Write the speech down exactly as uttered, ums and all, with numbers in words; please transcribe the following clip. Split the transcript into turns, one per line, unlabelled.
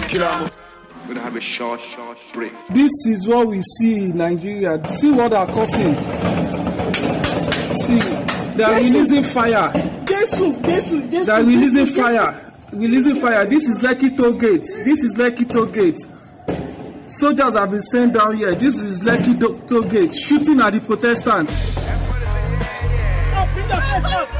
We're gonna have a short, short break.
This is what we see in Nigeria. See what they are causing. See, they are releasing fire. They are releasing fire. Releasing fire. This is Lekki Toll Gate. This is Lekki Toll Gate. Soldiers have been sent down here. This is Lekki Toll Gate. Shooting at the Protestants.